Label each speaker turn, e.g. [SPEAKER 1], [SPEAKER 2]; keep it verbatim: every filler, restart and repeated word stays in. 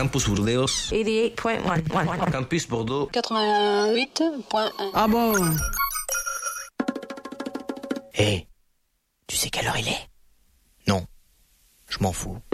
[SPEAKER 1] Campus Burdeos.
[SPEAKER 2] eighty-eight point one.
[SPEAKER 1] Campus Bordeaux.
[SPEAKER 3] quatre-vingt-huit point un.
[SPEAKER 4] Ah bon?
[SPEAKER 5] Hé, hey, tu sais quelle heure il est? Non, je m'en fous.